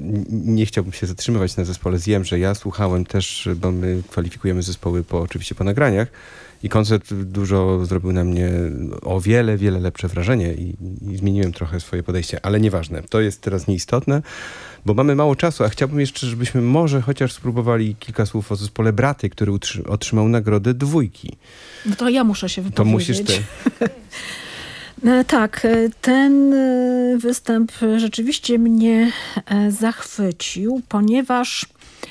nie chciałbym się zatrzymywać na zespole Ziem, że ja słuchałem też, bo my kwalifikujemy zespoły oczywiście po nagraniach i koncert dużo zrobił na mnie o wiele, wiele lepsze wrażenie i zmieniłem trochę swoje podejście, ale nieważne. To jest teraz nieistotne, bo mamy mało czasu, a chciałbym jeszcze, żebyśmy może chociaż spróbowali kilka słów o zespole Braty, który otrzymał nagrodę 2. No to ja muszę się wypowiedzieć. To musisz ty. Tak, ten występ rzeczywiście mnie zachwycił, ponieważ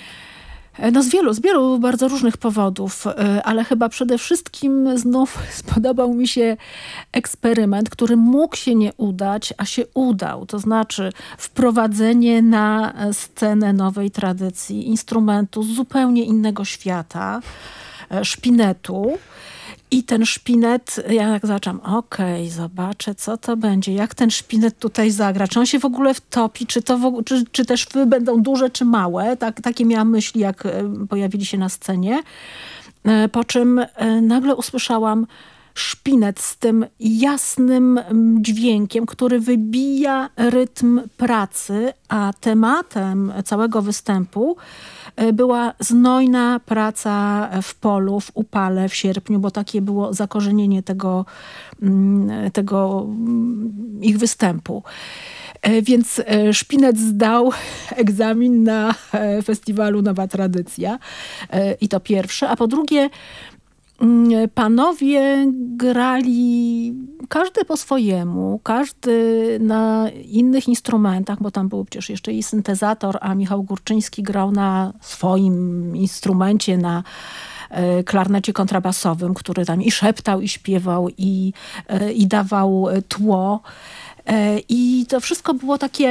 z wielu bardzo różnych powodów, ale chyba przede wszystkim znów spodobał mi się eksperyment, który mógł się nie udać, a się udał. To znaczy wprowadzenie na scenę nowej tradycji, instrumentu z zupełnie innego świata, szpinetu. I ten szpinet, ja tak zaczęłam, zobaczę, co to będzie, jak ten szpinet tutaj zagra, czy on się w ogóle wtopi, czy też wpływy będą duże, czy małe. Takie miałam myśli, jak pojawili się na scenie. Po czym nagle usłyszałam szpinet z tym jasnym dźwiękiem, który wybija rytm pracy, a tematem całego występu była znojna praca w polu, w upale w sierpniu, bo takie było zakorzenienie tego ich występu. Więc szpinet zdał egzamin na festiwalu Nowa Tradycja i to pierwsze, a po drugie panowie grali każdy po swojemu, każdy na innych instrumentach, bo tam był przecież jeszcze i syntezator, a Michał Górczyński grał na swoim instrumencie, na klarnecie kontrabasowym, który tam i szeptał, i śpiewał, i dawał tło. I to wszystko było takie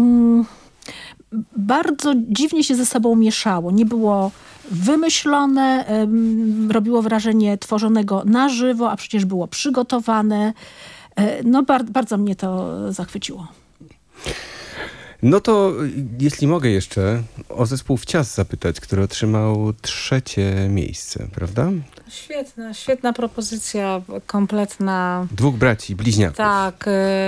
bardzo dziwnie się ze sobą mieszało. Nie było wymyślone, robiło wrażenie tworzonego na żywo, a przecież było przygotowane. No bardzo mnie to zachwyciło. No to jeśli mogę jeszcze o zespół Wcias zapytać, który otrzymał 3. miejsce, prawda? Świetna propozycja, kompletna. 2 braci, bliźniaków. Tak,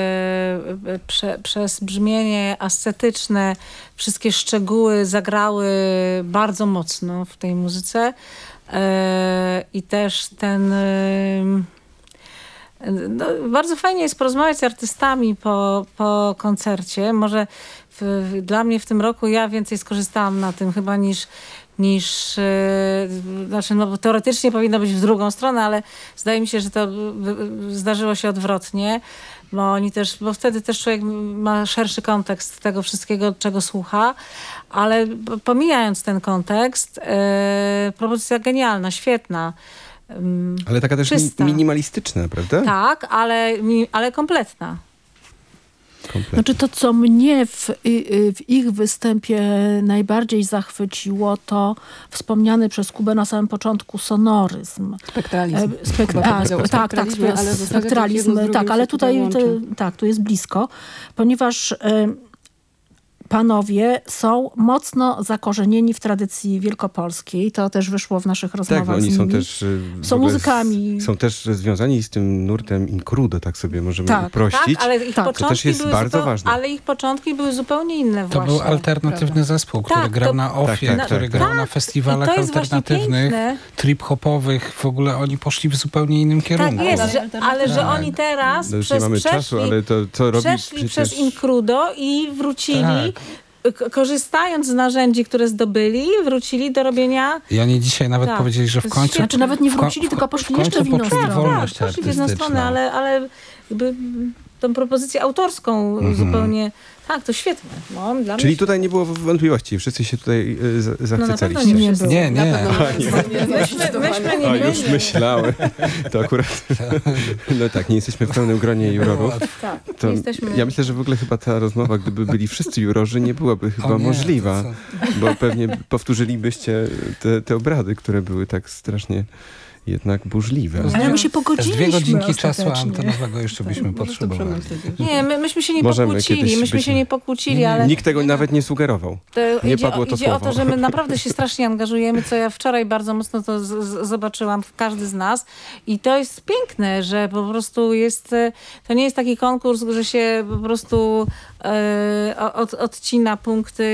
przez brzmienie ascetyczne wszystkie szczegóły zagrały bardzo mocno w tej muzyce i też bardzo fajnie jest porozmawiać z artystami po koncercie. Może dla mnie w tym roku ja więcej skorzystałam na tym chyba niż bo teoretycznie powinno być w drugą stronę, ale zdaje mi się, że to zdarzyło się odwrotnie, bo wtedy też człowiek ma szerszy kontekst tego wszystkiego, czego słucha, ale pomijając ten kontekst, propozycja genialna, świetna. Ale taka też minimalistyczna, prawda? Tak, ale kompletna. Znaczy to, co mnie w ich występie najbardziej zachwyciło, to wspomniany przez Kubę na samym początku sonoryzm. Spektralizm. Spektralizm. Tak, ale tutaj tu jest blisko, ponieważ panowie są mocno zakorzenieni w tradycji wielkopolskiej. To też wyszło w naszych rozmowach oni z nimi. są też są muzykami. Są też związani z tym nurtem Incrudo, tak sobie możemy uprościć. Tak, ale ich to też jest bardzo ważne. Ale ich początki były zupełnie inne właśnie. To był alternatywny zespół, który grał na OFFie, który grał na festiwalach alternatywnych, trip-hopowych. W ogóle oni poszli w zupełnie innym kierunku. Tak jest, że oni teraz przeszli przez Incrudo i wrócili, korzystając z narzędzi, które zdobyli, wrócili do robienia... I oni dzisiaj nawet powiedzieli, że w końcu... Znaczy nawet nie wrócili, tylko poszli jeszcze w inną stronę. Poszli w jedną stronę, ale jakby tą propozycję autorską zupełnie... Tak, to świetne. Czyli tutaj nie było wątpliwości. Wszyscy się tutaj zachwycaliście. Nie było. Nie. Myśmy nie już myślałem. To akurat... No tak, nie jesteśmy w pełnym gronie jurorów. To ja myślę, że w ogóle chyba ta rozmowa, gdyby byli wszyscy jurorzy, nie byłaby chyba możliwa. Bo pewnie powtórzylibyście te obrady, które były tak strasznie jednak burzliwe. Ale my się pogodziliśmy 2 godzinki czasu antenowego jeszcze byśmy potrzebowali. Nie, myśmy się nie pokłócili. Ale nikt tego nawet nie sugerował. Nie padło to idzie słowo. o to, że my naprawdę się strasznie angażujemy, co ja wczoraj bardzo mocno to zobaczyłam w każdy z nas. I to jest piękne, że po prostu to nie jest taki konkurs, że się po prostu odcina punkty